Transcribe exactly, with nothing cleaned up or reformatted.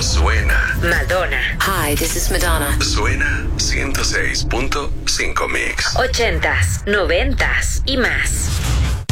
suena. Madonna. Hi, this is Madonna. Suena ciento seis punto cinco Mix. Ochentas, noventas y más.